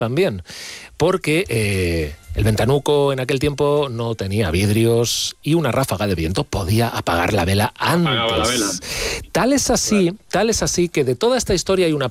también, porque el ventanuco en aquel tiempo no tenía vidrios y una ráfaga de viento podía apagar la vela antes. Apagaba la vela. Tal es así que de toda esta historia hay una